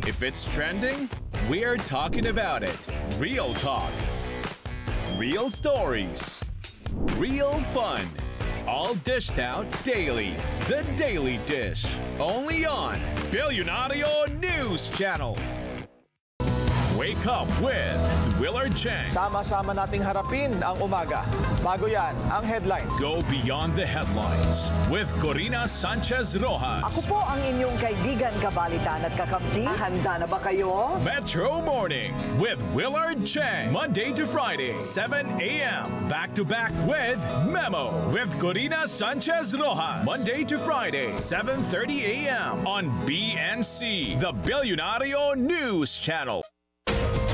If it's trending, we're talking about it. Real talk. Real stories. Real fun. All dished out daily. The Daily Dish. Only on Billionario News Channel. Wake up with Willard Chang. Sama-sama nating harapin ang umaga. Bago yan, ang headlines. Go beyond the headlines with Corina Sanchez Rojas. Ako po ang inyong kaibigan, kabalitan at kakampi. Handa na ba kayo? Metro Morning with Willard Chang. Monday to Friday, 7 a.m. Back to back with Memo with Corina Sanchez Rojas. Monday to Friday, 7:30 a.m. on BNC, the Billionario News Channel.